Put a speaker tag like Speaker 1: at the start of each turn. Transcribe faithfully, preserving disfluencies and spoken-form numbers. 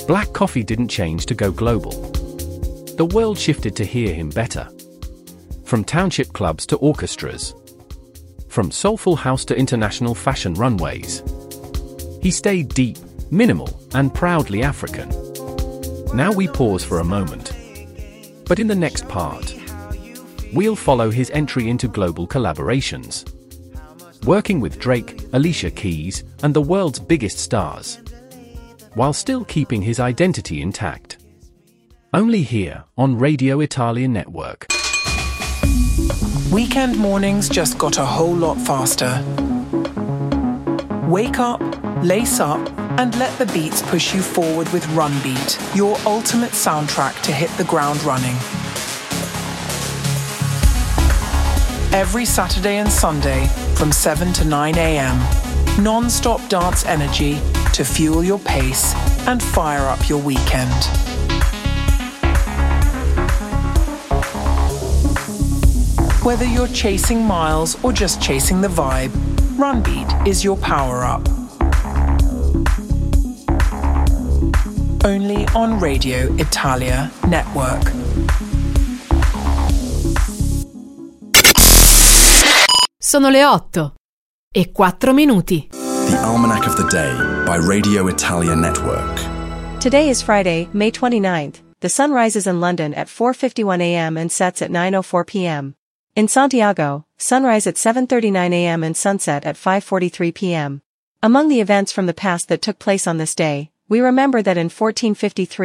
Speaker 1: Black coffee didn't change to go global. The world shifted to hear him better. From township clubs to orchestras. From soulful house to international fashion runways. He stayed deep, minimal, and proudly African. Now we pause for a moment. But in the next part, we'll follow his entry into global collaborations. Working with Drake, Alicia Keys, and the world's biggest stars, while still keeping his identity intact. Only here on Radio Italia Network.
Speaker 2: Weekend mornings just got a whole lot faster. Wake up, lace up, and let the beats push you forward with Run Beat, your ultimate soundtrack to hit the ground running. Every Saturday and Sunday from seven to nine a m, non-stop dance energy to fuel your pace and fire up your weekend. Whether you're chasing miles or just chasing the vibe, Run Beat is your power-up. Only on Radio Italia Network.
Speaker 3: Sono le otto e quattro minuti.
Speaker 4: The Almanac of the Day by Radio Italia Network.
Speaker 5: Today is Friday, May twenty-ninth. The sun rises in London at four fifty-one a m and sets at nine oh four p m In Santiago, sunrise at seven thirty-nine a m and sunset at five forty-three p m Among the events from the past that took place on this day, we remember that in fourteen fifty-three,